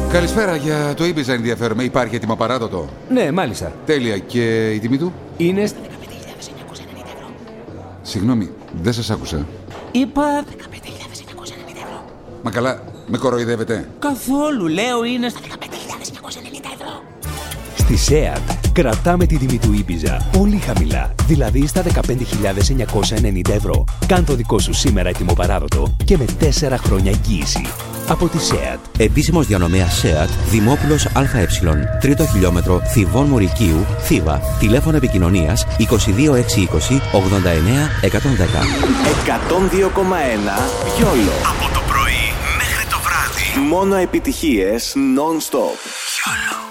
Καλησπέρα, για το Ibiza ενδιαφέρομαι. Υπάρχει έτοιμο παράδοτο? Ναι, μάλιστα. Τέλεια. Και η τιμή του? Είναι στα 15.990 ευρώ. Συγγνώμη, δεν σας άκουσα. Είπα 15.990 ευρώ. Μα καλά, με κοροϊδεύετε? καθόλου, λέω είναι στα 15.990 ευρώ. Στη ΣΕΑΤ κρατάμε τη τιμή του Ibiza πολύ χαμηλά, δηλαδή στα 15.990 ευρώ. Κάν το δικό σου σήμερα έτοιμο παράδοτο και με 4 χρόνια εγγύηση. Από τη ΣΕΑΤ. Επίσημος διανομέας ΣΕΑΤ, Δημόπουλος ΑΕ, 3ο χιλιόμετρο, Θηβών Μουρικίου, Θήβα. Τηλέφωνο επικοινωνίας 22620 89 110. 102,1 Γιόλο. Από το πρωί μέχρι το βράδυ. Μόνο επιτυχίες non-stop.